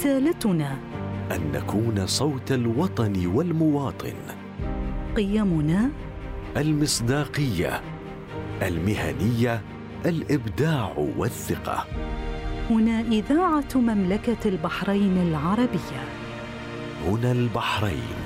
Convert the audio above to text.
رسالتنا أن نكون صوت الوطن والمواطن. قيمنا المصداقية، المهنية، الإبداع والثقة. هنا إذاعة مملكة البحرين العربية. هنا البحرين.